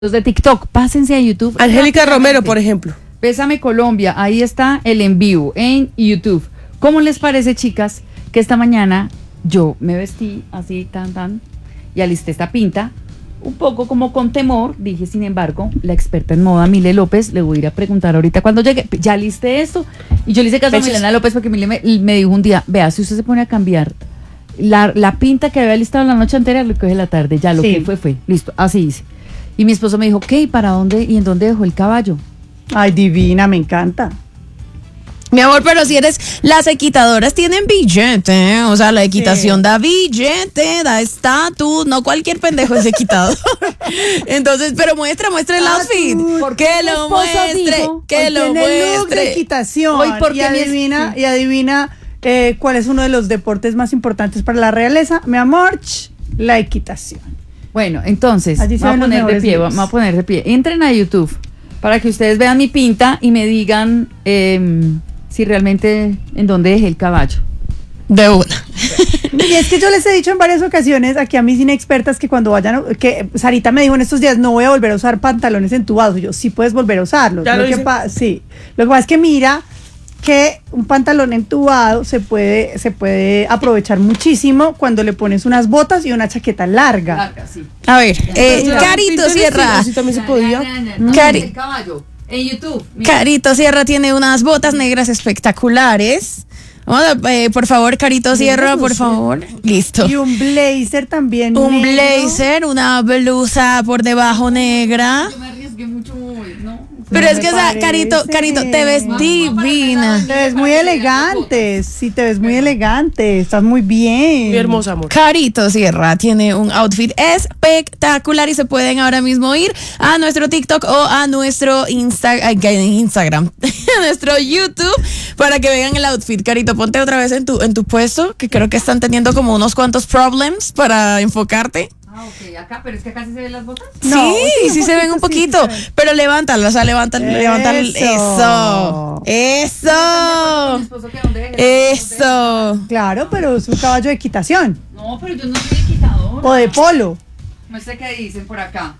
Los de TikTok, pásense a YouTube. Angélica Romero, por ejemplo. Pésame Colombia, ahí está el en vivo en YouTube. ¿Cómo les parece, chicas, que esta mañana yo me vestí así, y alisté esta pinta, un poco como con temor? Dije, sin embargo, la experta en moda, Mile López, le voy a ir a preguntar ahorita cuando llegue, ya alisté esto. Y yo le hice caso a Milena López porque Mile me dijo un día, vea, si usted se pone a cambiar la pinta que había listado la noche anterior, lo coge la tarde, ya lo que fue, listo, así hice. Y mi esposo me dijo, ¿qué? ¿Y para dónde? ¿Y en dónde dejó el caballo? Ay, divina, me encanta. Mi amor, pero si las equitadoras tienen billete, o sea, la equitación da billete, da estatus, no cualquier pendejo es equitador. Entonces, pero muestra el outfit, que lo muestre, que lo muestre. Look de equitación. Hoy porque y adivina cuál es uno de los deportes más importantes para la realeza, mi amor, la equitación. Bueno, entonces, me voy a poner de pie. Entren a YouTube para que ustedes vean mi pinta y me digan si realmente en dónde dejé el caballo. De una. Y es que yo les he dicho en varias ocasiones aquí a mis inexpertas que cuando vayan, que Sarita me dijo en estos días, no voy a volver a usar pantalones entubados. Y yo, sí puedes volver a usarlos. Lo que pasa es que mira que un pantalón entubado se puede aprovechar muchísimo cuando le pones unas botas y una chaqueta larga. Sí. A ver, Carito Sierra. Así también se podía. El caballo en YouTube. Mira. Carito Sierra tiene unas botas negras espectaculares. Vamos por favor, Carito Sierra, por favor. Listo. Y un blazer también. Un blazer, una blusa por debajo negra. Yo me arriesgué mucho hoy, ¿no? Pero es que, o sea, Carito, te ves divina. Te ves muy elegante, sí, te ves muy elegante, estás muy bien. Muy hermosa, amor. Carito Sierra tiene un outfit espectacular y se pueden ahora mismo ir a nuestro TikTok o a nuestro Instagram, a nuestro YouTube para que vean el outfit. Carito, ponte otra vez en tu puesto, que creo que están teniendo como unos cuantos problemas para enfocarte. Ah, ok, acá, pero es que acá sí se ven las botas. No, sí se ven un poquito, pero levántalo, o sea, levántalo, eso. Claro, pero es un caballo de equitación. No, pero yo no soy equitador. O de polo. Muestra que dicen por acá.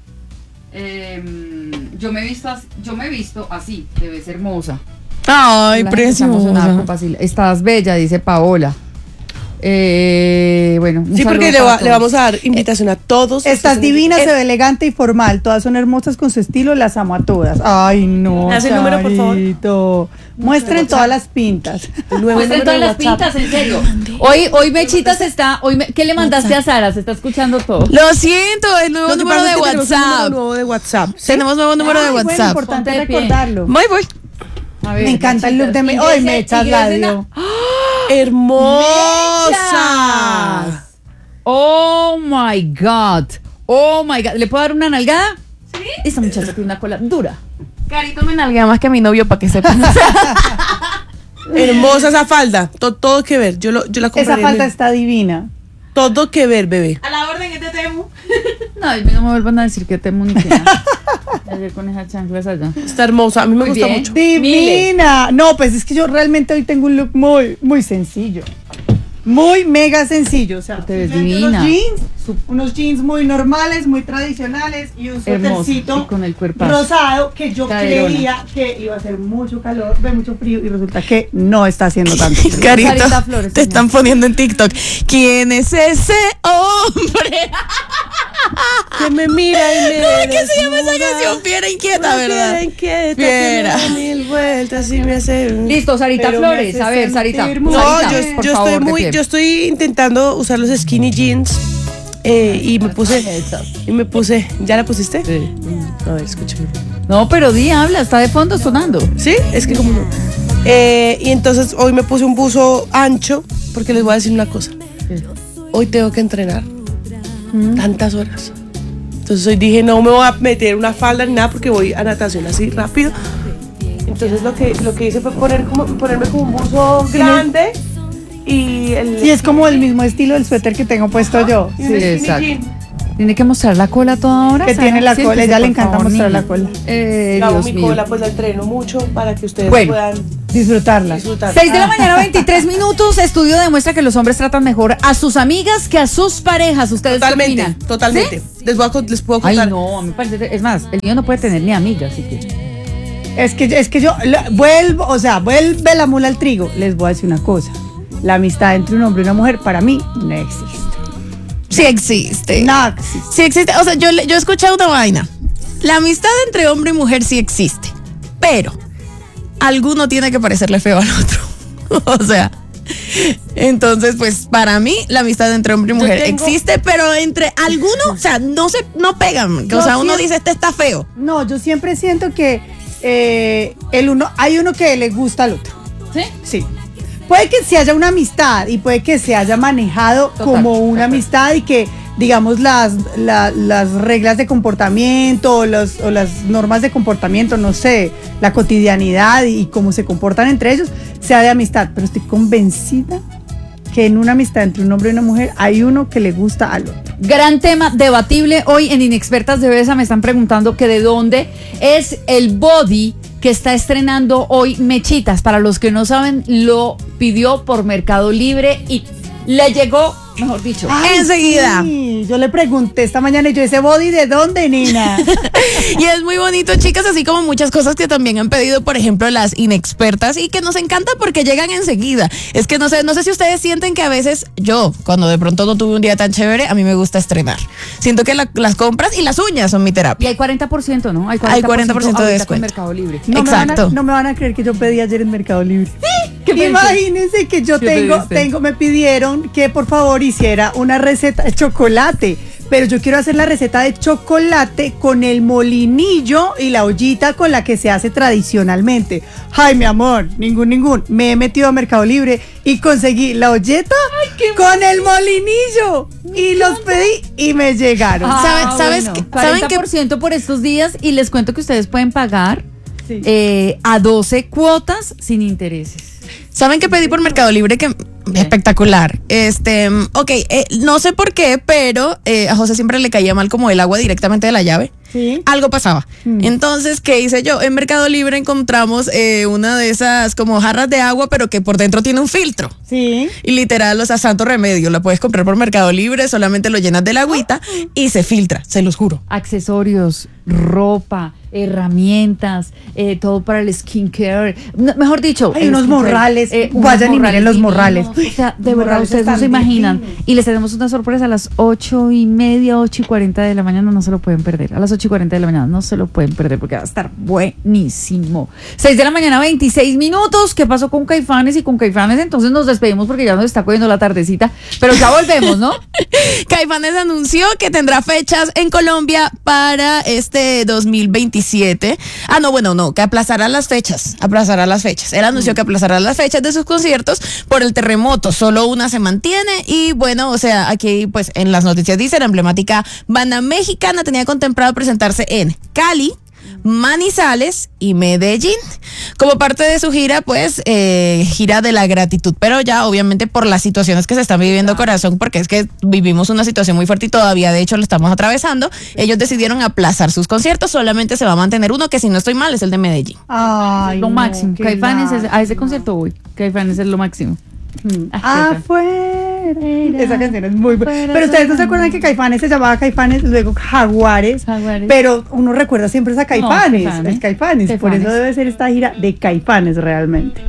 Yo me he visto así, te ves hermosa. Ay, La gente está emocionada con Basile. Estás bella, dice Paola. Bueno, sí, porque le vamos a dar invitación a todos. Estás divina, se ve elegante y formal. Todas son hermosas con su estilo, las amo a todas. Ay, no. ¿Me hace el número, por favor? Muestren todas las pintas. Muestren todas las pintas, en serio. Hoy Bechitas está. ¿Qué le mandaste a Sara? Se está escuchando todo. Lo siento, el nuevo número de WhatsApp. Tenemos nuevo número de WhatsApp. Bueno, importante recordarlo. Voy. A ver, me encanta el look de mi. Hoy me echas la dio. ¡Hermosa! Oh my God. ¿Le puedo dar una nalgada? Sí. Esa muchacha tiene una cola dura. Carito me nalguea más que a mi novio para que sepan. Hermosa esa falda. Todo que ver. Yo la compré. Esa falda está divina. Todo que ver, bebé. A la orden, este Temu. No, a mí no me vuelvan a decir que Temu ni que nada. Ayer con esas chanclas allá. Está hermosa, a mí me gusta mucho. Divina. No, pues es que yo realmente hoy tengo un look muy, muy sencillo. Muy mega sencillo. O sea, te ves divina. Unos jeans muy normales, muy tradicionales y un suétercito con el cuerpo rosado que yo creía que iba a hacer mucho calor, mucho frío y resulta que no está haciendo tanto frío. Carito, Flores, te están poniendo en TikTok. ¿Quién es ese hombre? Que me mira y me ¿Cómo es que se llama esa canción? Fiera inquieta, ¿verdad? Fiera inquieta. Fiera. Que me da mil vueltas y me hace. Listo, Sarita Flores. A ver, Sarita. No, yo estoy intentando usar los skinny jeans. Y me puse. ¿Ya la pusiste? Sí. A ver, escúchame. No, pero habla, está de fondo sonando. ¿Sí? Es que como no. Y entonces hoy me puse un buzo ancho porque les voy a decir una cosa. Hoy tengo que entrenar tantas horas. Entonces hoy dije, no me voy a meter una falda ni nada porque voy a natación así rápido. Entonces lo que hice fue ponerme como un buzo grande. Y es como el mismo estilo del suéter que tengo puesto yo. Sí, exacto. Tiene que mostrar la cola toda hora. Que tiene la cola, ella le encanta mostrar la cola. Hago mi cola, pues la entreno mucho para que ustedes puedan disfrutarla. 6 de la mañana, 23 minutos. Estudio demuestra que los hombres tratan mejor a sus amigas que a sus parejas. ¿Ustedes qué opinan? Totalmente. ¿Sí? Les puedo contar. Ay, no, a mí me parece. Es más, el niño no puede tener ni amigas, así que. Es que yo vuelve la mula al trigo. Les voy a decir una cosa. La amistad entre un hombre y una mujer, para mí, no existe. Sí existe. No existe. Sí existe. O sea, yo he escuchado una vaina. La amistad entre hombre y mujer sí existe. Pero alguno tiene que parecerle feo al otro. O sea, entonces, pues, para mí, la amistad entre hombre y mujer existe, pero entre algunos, o sea, no pegan. O sea, uno dice, este está feo. No, yo siempre siento que hay uno que le gusta al otro. ¿Sí? Sí. Puede que se haya una amistad y puede que se haya manejado como una amistad y que, digamos, las reglas de comportamiento o las normas de comportamiento, no sé, la cotidianidad y cómo se comportan entre ellos, sea de amistad. Pero estoy convencida que en una amistad entre un hombre y una mujer hay uno que le gusta al otro. Gran tema debatible hoy en Inexpertas de Besa. Me están preguntando que de dónde es el body que está estrenando hoy Mechitas. Para los que no saben, lo pidió por Mercado Libre y le llegó, mejor dicho, enseguida. Sí, yo le pregunté esta mañana y yo, ¿ese body de dónde, nena? Y es muy bonito, chicas, así como muchas cosas que también han pedido, por ejemplo, las Inexpertas, y que nos encanta porque llegan enseguida. Es que no sé si ustedes sienten que a veces yo, cuando de pronto no tuve un día tan chévere, a mí me gusta estrenar. Siento que las compras y las uñas son mi terapia. Y hay 40%, ¿no? Hay 40% de descuento. Con Mercado Libre. Exacto. No me van a creer que yo pedí ayer en Mercado Libre. ¿Qué Imagínense que yo me pidieron que por favor hiciera una receta de chocolate, pero yo quiero hacer la receta de chocolate con el molinillo y la ollita con la que se hace tradicionalmente. Ay, mi amor, ningún. Me he metido a Mercado Libre y conseguí la olleta con el molinillo y los pedí y me llegaron. ¿Sabes bueno, qué? 40% por estos días y les cuento que ustedes pueden pagar a 12 cuotas sin intereses. ¿Saben qué pedí por Mercado Libre? Que espectacular. No sé por qué, pero a José siempre le caía mal como el agua directamente de la llave. ¿Sí? Algo pasaba. Entonces, ¿qué hice yo? En Mercado Libre encontramos una de esas como jarras de agua, pero que por dentro tiene un filtro. Sí. Y literal, o sea, santo remedio. La puedes comprar por Mercado Libre, solamente lo llenas de la agüita y se filtra, se los juro. Accesorios, ropa, herramientas, todo para el skincare. Mejor dicho, hay unos morrales. Vayan y miren los morrales. O sea, de verdad, ustedes no se imaginan. Y les tenemos una sorpresa a las 8:30, 8:40 de la mañana. No se lo pueden perder. A las 8:40 de la mañana no se lo pueden perder porque va a estar buenísimo. 6 de la mañana, 26 minutos. ¿Qué pasó con Caifanes? Y con Caifanes entonces nos despedimos porque ya nos está cogiendo la tardecita. Pero ya volvemos, ¿no? Caifanes anunció que tendrá fechas en Colombia para este 2027. Que aplazará las fechas. Él anunció que aplazará las fechas de sus conciertos por el terremoto. Solo una se mantiene y bueno, o sea, aquí pues en las noticias dice la emblemática banda mexicana tenía contemplado presentarse en Cali, Manizales y Medellín como parte de su gira, pues gira de la gratitud, pero ya obviamente por las situaciones que se están viviendo, corazón, porque es que vivimos una situación muy fuerte y todavía de hecho lo estamos atravesando. Ellos decidieron aplazar sus conciertos, solamente se va a mantener uno que si no estoy mal es el de Medellín. Ay, lo máximo. Caifanes a ese concierto voy. Caifanes es lo máximo. Afuera. Esa canción es muy buena. Pero ustedes no se acuerdan que Caifanes se llamaba Caifanes, luego Jaguares. Pero uno recuerda siempre a Caifanes. Es Caifanes. Por eso debe ser esta gira de Caifanes realmente.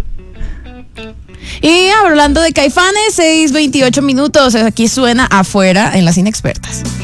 Y hablando de Caifanes, 6:28 minutos. Aquí suena Afuera en las Inexpertas.